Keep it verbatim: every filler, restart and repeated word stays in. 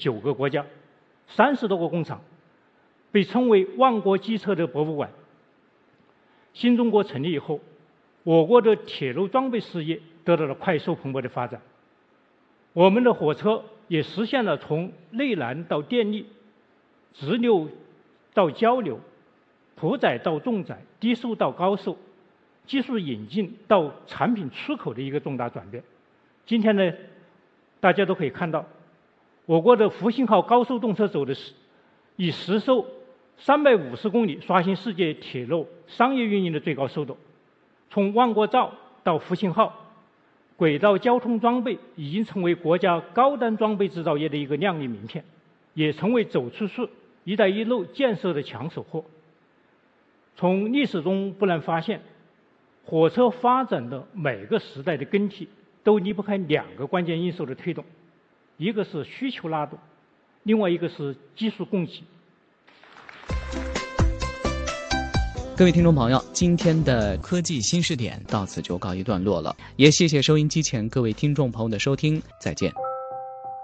九个国家，三十多个工厂，被称为万国机车的博物馆。新中国成立以后，我国的铁路装备事业得到了快速蓬勃的发展，我们的火车也实现了从内燃到电力、直流到交流、普载到重载、低速到高速、技术引进到产品出口的一个重大转变。今天呢，大家都可以看到，我国的复兴号高速动车走的是以时速三百五十公里刷新世界铁路商业运营的最高速度。从万国造到复兴号，轨道交通装备已经成为国家高端装备制造业的一个亮丽名片，也成为走出去“一带一路”建设的抢手货。从历史中不难发现，火车发展的每个时代的更替都离不开两个关键因素的推动，一个是需求拉动，另外一个是技术供给。 各位听众朋友，今天的科技新视点到此就告一段落了，也谢谢收音机前各位听众朋友的收听，再见。